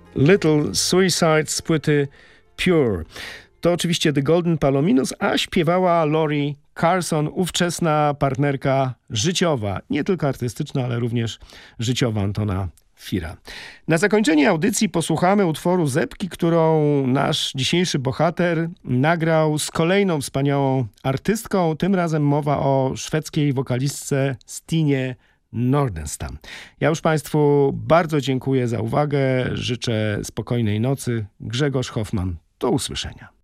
Little Suicide z płyty Pure. To oczywiście The Golden Palominos, a śpiewała Lori Carson, ówczesna partnerka życiowa, nie tylko artystyczna, ale również życiowa Antona Fira. Na zakończenie audycji posłuchamy utworu Zepki, którą nasz dzisiejszy bohater nagrał z kolejną wspaniałą artystką. Tym razem mowa o szwedzkiej wokalistce Stinie Nordenstam. Ja już Państwu bardzo dziękuję za uwagę. Życzę spokojnej nocy. Grzegorz Hoffman. Do usłyszenia.